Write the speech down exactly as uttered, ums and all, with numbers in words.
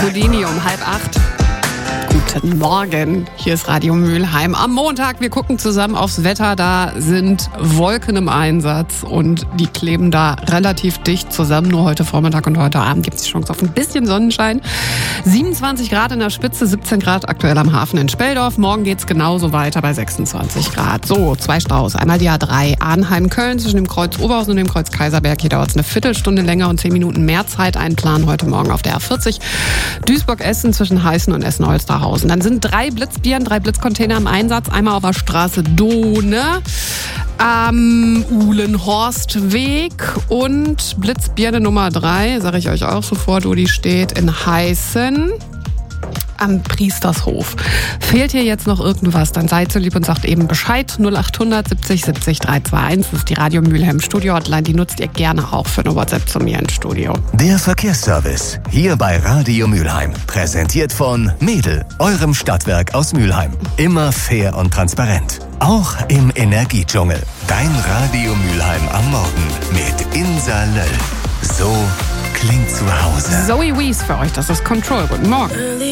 Houdini um halb acht. Guten Morgen, hier ist Radio Mülheim. Am Montag, wir gucken zusammen aufs Wetter, da sind Wolken im Einsatz und die kleben da relativ dicht zusammen. Nur heute Vormittag und heute Abend gibt es die Chance auf ein bisschen Sonnenschein. siebenundzwanzig Grad in der Spitze, siebzehn Grad aktuell am Hafen in Speldorf. Morgen geht's genauso weiter bei sechsundzwanzig Grad. So, zwei Staus. Einmal die A drei Arnheim-Köln zwischen dem Kreuz Oberhausen und dem Kreuz Kaiserberg. Hier dauert es eine Viertelstunde länger und zehn Minuten mehr Zeit. Ein Plan heute Morgen auf der A vierzig. Duisburg-Essen zwischen Heißen und Essen-Holsterhausen. Dann sind drei Blitzbieren, drei Blitzcontainer im Einsatz. Einmal auf der Straße Dohne am Uhlenhorstweg und Blitzbirne Nummer drei, sage ich euch auch sofort, wo die steht, in Heißen am Priestershof. Fehlt hier jetzt noch irgendwas, dann seid so lieb und sagt eben Bescheid. null acht hundert siebzig siebzig dreihunderteinundzwanzig, das ist die Radio Mülheim Studio-Hotline. Die nutzt ihr gerne auch für eine WhatsApp zu mir ins Studio. Der Verkehrsservice, hier bei Radio Mülheim. Präsentiert von Mädel, eurem Stadtwerk aus Mülheim. Immer fair und transparent. Auch im Energiedschungel. Dein Radio Mülheim am Morgen mit Insa Löll. So klingt zu Hause. Zoe Wees für euch, das ist Control. Guten Morgen.